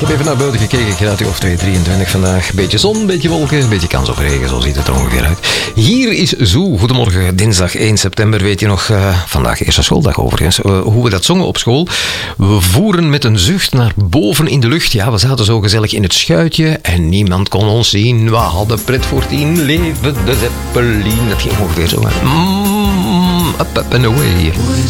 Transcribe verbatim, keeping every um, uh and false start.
heb even naar buiten gekeken, graadje of twee, drieëntwintig vandaag. Beetje zon, beetje wolken, beetje kans op regen, zo ziet het er ongeveer uit. Hier is Zoo. Goedemorgen, dinsdag één september. Weet je nog, uh, vandaag eerste schooldag overigens, uh, hoe we dat zongen op school? We voeren met een zucht naar boven in de lucht. Ja, we zaten zo gezellig in het schuitje en niemand kon ons zien. We hadden pret voor tien, leven de Zeppelin. Dat ging ongeveer zo. Mm, up, up and away.